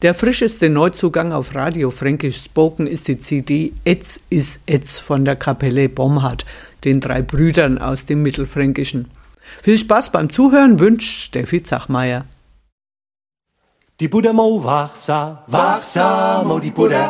Der frischeste Neuzugang auf Radio Fränkisch Spoken ist die CD Etz is Etz von der Kapelle Bomhard, den 3 Brüdern aus dem Mittelfränkischen. Viel Spaß beim Zuhören wünscht Steffi Zachmeier. Die Buddha mo wachsa, mo die Buddha.